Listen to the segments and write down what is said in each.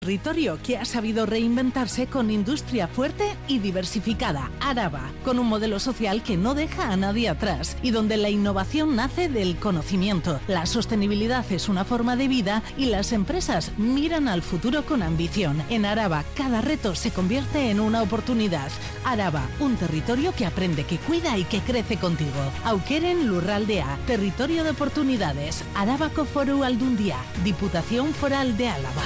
Territorio que ha sabido reinventarse con industria fuerte y diversificada. Araba, con un modelo social que no deja a nadie atrás y donde la innovación nace del conocimiento. La sostenibilidad es una forma de vida y las empresas miran al futuro con ambición. En Araba, cada reto se convierte en una oportunidad. Araba, un territorio que aprende, que cuida y que crece contigo. Aukeren Lurraldea, territorio de oportunidades. Arabako Foru Aldundia, Diputación Foral de Álava.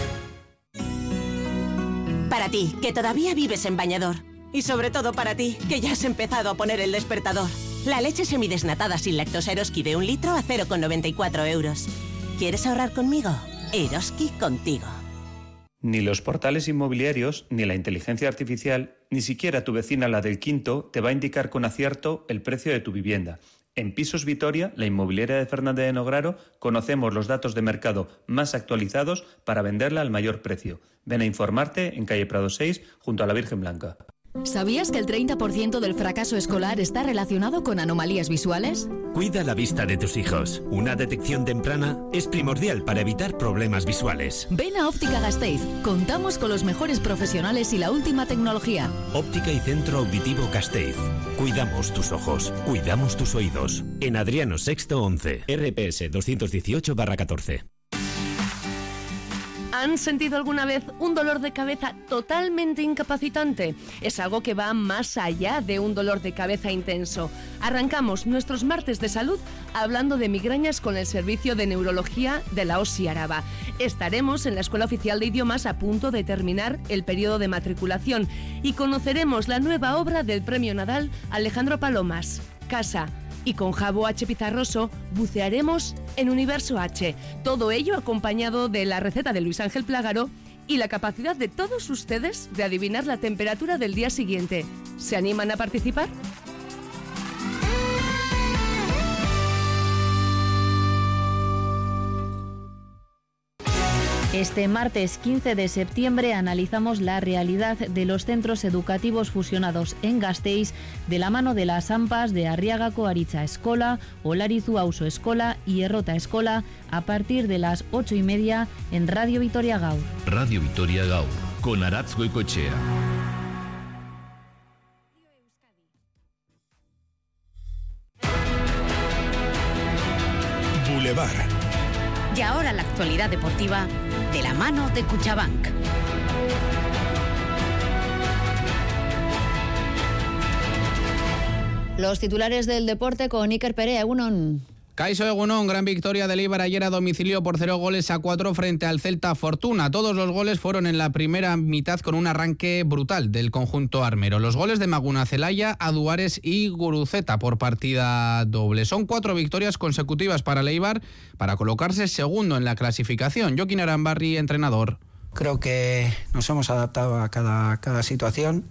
Para ti, que todavía vives en bañador. Y sobre todo para ti, que ya has empezado a poner el despertador. La leche semidesnatada sin lactosa Eroski de 1 litro a 0,94 euros. ¿Quieres ahorrar conmigo? Eroski contigo. Ni los portales inmobiliarios, ni la inteligencia artificial, ni siquiera tu vecina, la del quinto, te va a indicar con acierto el precio de tu vivienda. En Pisos Vitoria, la inmobiliaria de Fernández de Nograro, conocemos los datos de mercado más actualizados para venderla al mayor precio. Ven a informarte en calle Prado 6, junto a la Virgen Blanca. ¿Sabías que el 30% del fracaso escolar está relacionado con anomalías visuales? Cuida la vista de tus hijos. Una detección temprana es primordial para evitar problemas visuales. Ven a Óptica Gasteiz. Contamos con los mejores profesionales y la última tecnología. Óptica y Centro Auditivo Gasteiz. Cuidamos tus ojos, cuidamos tus oídos. En Adriano VI 11, RPS 218/14. ¿Han sentido alguna vez un dolor de cabeza totalmente incapacitante? Es algo que va más allá de un dolor de cabeza intenso. Arrancamos nuestros martes de salud hablando de migrañas con el servicio de neurología de la OSI Araba. Estaremos en la Escuela Oficial de Idiomas a punto de terminar el periodo de matriculación y conoceremos la nueva obra del Premio Nadal Alejandro Palomas, Casa. Y con Jabo H. Pizarroso bucearemos en Universo H. Todo ello acompañado de la receta de Luis Ángel Plágaro y la capacidad de todos ustedes de adivinar la temperatura del día siguiente. ¿Se animan a participar? Este martes 15 de septiembre analizamos la realidad de los centros educativos fusionados en Gasteiz de la mano de las AMPAs de Arriagako Aritza Eskola, Olarizu Auzo Eskola y Errota Eskola a partir de las 8:30 en Radio Vitoria Gaur. Radio Vitoria Gaur, con Aratz Goikoetxea. Boulevard. Y ahora la actualidad deportiva de la mano de Cuchabank. Los titulares del deporte con Iker Perea, Egunon. Kaixo Egunon, gran victoria del Eibar ayer a domicilio por 0-4 frente al Celta Fortuna. Todos los goles fueron en la primera mitad con un arranque brutal del conjunto armero. Los goles de Maguna Celaya, Aduares y Guruceta por partida doble. Son 4 victorias consecutivas para el Eibar para colocarse segundo en la clasificación. Joaquín Arambarri, entrenador. Creo que nos hemos adaptado a cada situación.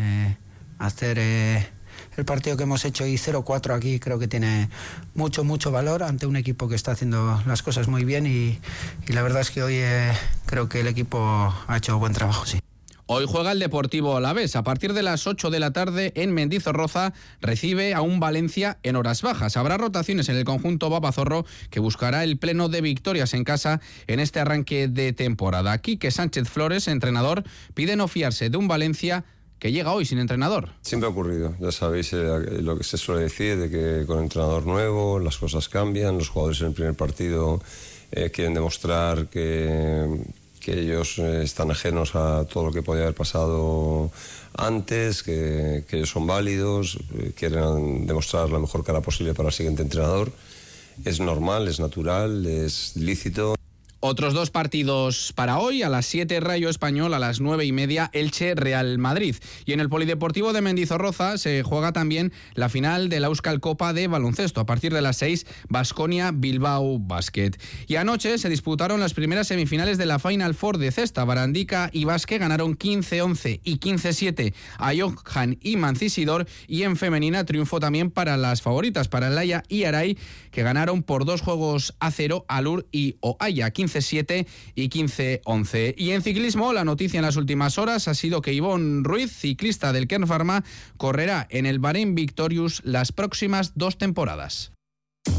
Hacer el partido que hemos hecho y 0-4 aquí creo que tiene mucho valor ante un equipo que está haciendo las cosas muy bien y la verdad es que hoy creo que el equipo ha hecho buen trabajo, sí. Hoy juega el Deportivo Alavés. A partir de las 8 de la tarde en Mendizorroza recibe a un Valencia en horas bajas. Habrá rotaciones en el conjunto babazorro que buscará el pleno de victorias en casa en este arranque de temporada. Quique Sánchez Flores, entrenador, pide no fiarse de un Valencia que llega hoy sin entrenador. Siempre ha ocurrido, ya sabéis lo que se suele decir, de que con entrenador nuevo las cosas cambian, los jugadores en el primer partido quieren demostrar que ellos están ajenos a todo lo que podía haber pasado antes, que ellos son válidos, quieren demostrar la mejor cara posible para el siguiente entrenador. Es normal, es natural, es lícito. Otros 2 partidos para hoy, a las 7 Rayo Español, a las 9:30 Elche Real Madrid. Y en el Polideportivo de Mendizorroza se juega también la final de la Euskal Copa de baloncesto. A partir de las 6, Baskonia Bilbao Basket. Y anoche se disputaron las primeras semifinales de la Final Four de cesta. Barandika y Basque ganaron 15-11 y 15-7 a Johan y Mancisidor. Y en femenina triunfo también para las favoritas, para Laia y Aray, que ganaron por 2-0 a Lur y Oaya, 15-7 y 15-11. Y en ciclismo, la noticia en las últimas horas ha sido que Ivonne Ruiz, ciclista del Kern Pharma, correrá en el Bahrein Victorious las próximas 2 temporadas.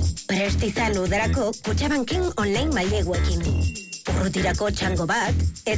Prestizan udarako Kutxabanken online maileguekin. Urrutirako txango bat,